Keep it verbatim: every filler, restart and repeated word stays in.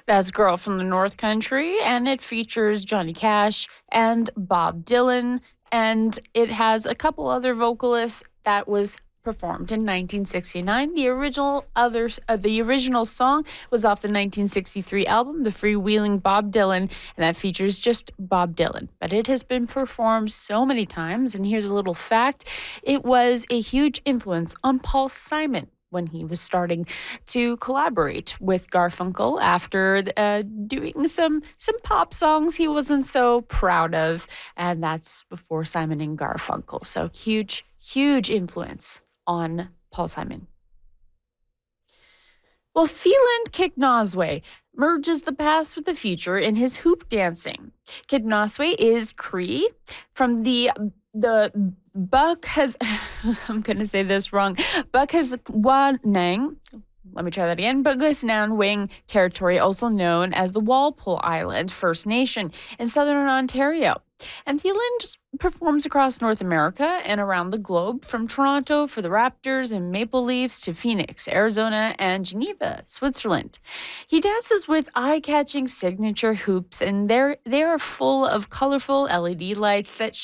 That's Girl from the North Country, and it features Johnny Cash and Bob Dylan, and it has a couple other vocalists that was performed in nineteen sixty-nine. The original others uh, the original song was off the nineteen sixty-three album The Freewheeling Bob Dylan, and that features just Bob Dylan. But it has been performed so many times, and here's a little fact. It was a huge influence on Paul Simon when he was starting to collaborate with Garfunkel after uh, doing some some pop songs he wasn't so proud of, and that's before Simon and Garfunkel. So huge, huge influence on Paul Simon. Well, Phelan Kicknosway merges the past with the future in his hoop dancing. Kicknosway is Cree from the the Buck has, I'm going to say this wrong, Buckaswanang, let me try that again, Buckasnang territory, also known as the Walpole Island First Nation in southern Ontario. And Thielen just performs across North America and around the globe, from Toronto for the Raptors and Maple Leafs to Phoenix, Arizona, and Geneva, Switzerland. He dances with eye-catching signature hoops, and they're, they are full of colorful L E D lights that